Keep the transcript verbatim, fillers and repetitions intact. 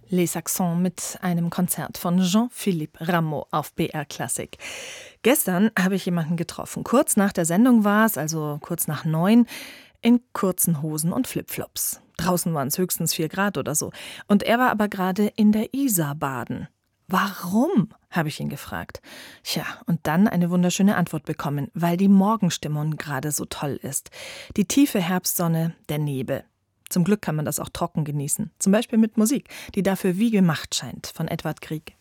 Les Saxons mit einem Konzert von Jean-Philippe Rameau auf B R Klassik. Gestern habe ich jemanden getroffen. Kurz nach der Sendung war es, also kurz nach neun, in kurzen Hosen und Flipflops. Draußen waren es höchstens vier Grad oder so. Und er war aber gerade in der Isar baden. Warum? Habe ich ihn gefragt. Tja, und dann eine wunderschöne Antwort bekommen, weil die Morgenstimmung gerade so toll ist. Die tiefe Herbstsonne, der Nebel. Zum Glück kann man das auch trocken genießen. Zum Beispiel mit Musik, die dafür wie gemacht scheint, von Edvard Grieg.